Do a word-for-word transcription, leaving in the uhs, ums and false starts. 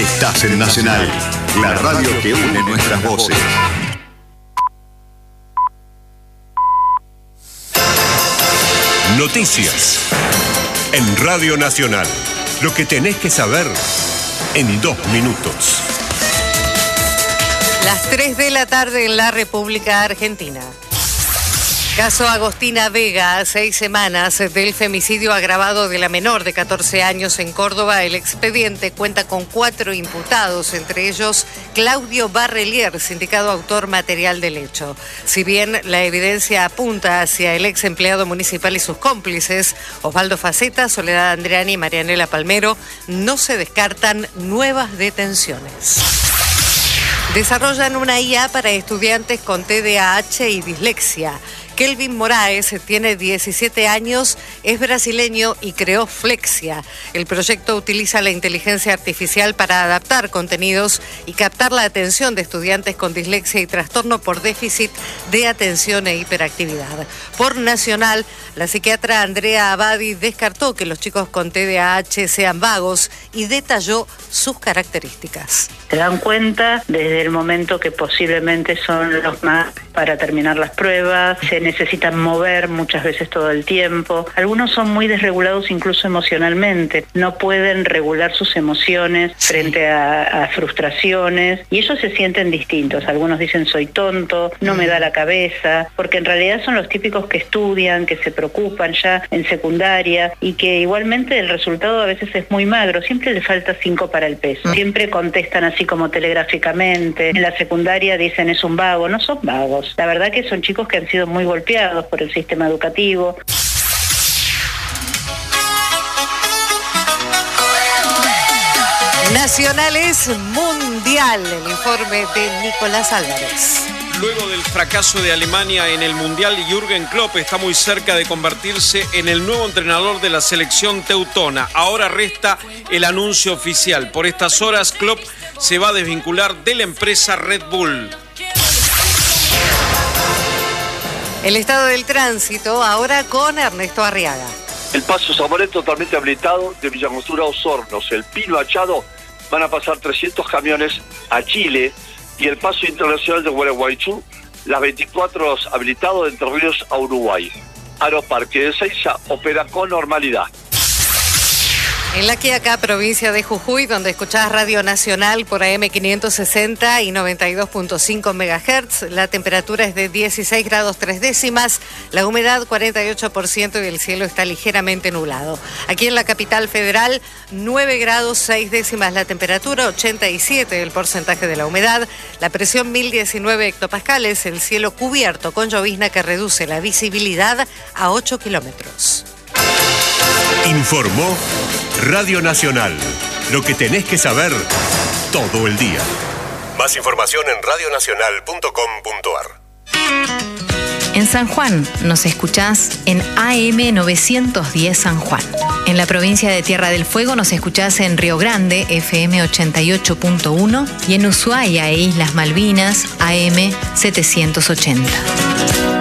Estás en Nacional, la radio que une nuestras voces. Noticias en Radio Nacional. Lo que tenés que saber en dos minutos. Las tres de la tarde en la República Argentina. Caso Agostina Vega, a seis semanas del femicidio agravado de la menor de catorce años en Córdoba. El expediente cuenta con cuatro imputados, entre ellos Claudio Barrelier, sindicado autor material del hecho. Si bien la evidencia apunta hacia el ex empleado municipal y sus cómplices, Osvaldo Faceta, Soledad Andreani y Marianela Palmero, no se descartan nuevas detenciones. Desarrollan una I A para estudiantes con T D A H y dislexia. Kelvin Moraes tiene diecisiete años, es brasileño y creó Flexia. El proyecto utiliza la inteligencia artificial para adaptar contenidos y captar la atención de estudiantes con dislexia y trastorno por déficit de atención e hiperactividad. Por Nacional, la psiquiatra Andrea Abadi descartó que los chicos con T D A H sean vagos y detalló sus características. Se dan cuenta desde el momento que posiblemente son los más para terminar las pruebas, se necesitan mover muchas veces todo el tiempo. Algunos son muy desregulados incluso emocionalmente, no pueden regular sus emociones frente a, a frustraciones y ellos se sienten distintos. Algunos dicen soy tonto, no me da la cabeza, porque en realidad son los típicos que estudian, que se preocupan ya en secundaria y que igualmente el resultado a veces es muy magro, siempre le falta cinco para el peso. Siempre contestan así como telegráficamente, en la secundaria dicen es un vago, no son vagos. La verdad que son chicos que han sido muy golpeados por el sistema educativo. Nacional es mundial, el informe de Nicolás Álvarez. Luego del fracaso de Alemania en el Mundial, Jürgen Klopp está muy cerca de convertirse en el nuevo entrenador de la selección teutona. Ahora resta el anuncio oficial. Por estas horas, Klopp se va a desvincular de la empresa Red Bull. El estado del tránsito ahora con Ernesto Arriaga. El paso Zamoré totalmente habilitado de Villangostura a Osornos. El Pino Achado van a pasar trescientos camiones a Chile y el paso internacional de Gualeguaychú, las veinticuatro horas habilitado de Entre Ríos a Uruguay. Aeroparque de Ezeiza opera con normalidad. En La Quiaca, provincia de Jujuy, donde escuchás Radio Nacional por A M quinientos sesenta y noventa y dos punto cinco megahertz, la temperatura es de dieciséis grados tres décimas, la humedad cuarenta y ocho por ciento y el cielo está ligeramente nublado. Aquí en la capital federal, nueve grados seis décimas la temperatura, ochenta y siete el porcentaje de la humedad, la presión mil diecinueve hectopascales, el cielo cubierto con llovizna que reduce la visibilidad a ocho kilómetros. Informó Radio Nacional. Lo que tenés que saber todo el día. Más información en radio nacional punto com punto a r. En San Juan nos escuchás en A M novecientos diez San Juan. En la provincia de Tierra del Fuego nos escuchás en Río Grande, F M ochenta y ocho punto uno, y en Ushuaia e Islas Malvinas, A M setecientos ochenta.